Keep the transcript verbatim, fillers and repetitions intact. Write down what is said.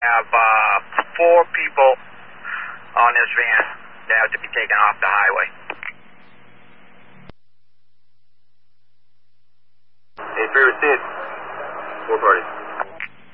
have uh, four people on this van that have to be taken off the highway. Hey, three received. Four parties.